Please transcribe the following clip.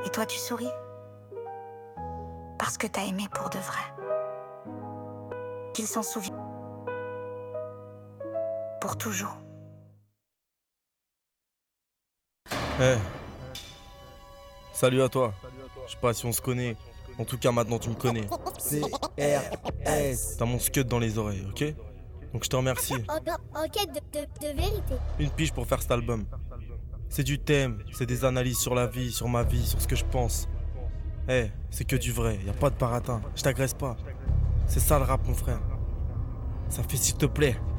Et toi, tu souris parce que t'as aimé pour de vrai. Qu'il s'en souvienne pour toujours. Eh, salut à toi. Je sais pas si on se connaît. En tout cas, maintenant tu me connais. CRS. T'as mon scud dans les oreilles, ok? Donc je te remercie. En quête de vérité. Une pige pour faire cet album. C'est du thème, c'est des analyses sur la vie, sur ma vie, sur ce que je pense. Eh, c'est que du vrai, y a pas de baratin. Je t'agresse pas. C'est ça le rap, mon frère. Ça fait s'il te plaît.